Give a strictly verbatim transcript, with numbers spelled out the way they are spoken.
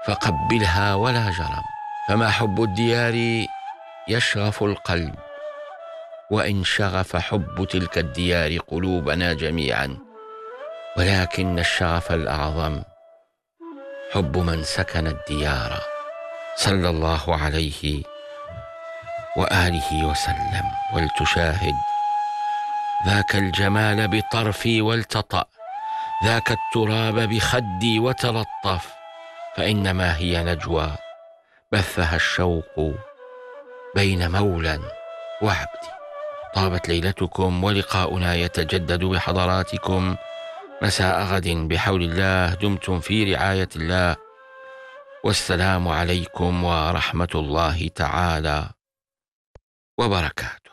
فقبلها ولا جرم. فما حب الديار يشغف القلب، وإن شغف حب تلك الديار قلوبنا جميعا، ولكن الشغف الأعظم حب من سكن الديار صلى الله عليه وآله وسلم. ولتشاهد ذاك الجمال بطرفي والتطأ، ذاك التراب بخدي وتلطف، فإنما هي نجوى بثها الشوق بين مولى وعبد. طابت ليلتكم، ولقاؤنا يتجدد بحضراتكم مساء غد بحول الله. دمتم في رعاية الله، والسلام عليكم ورحمة الله تعالى وبركاته.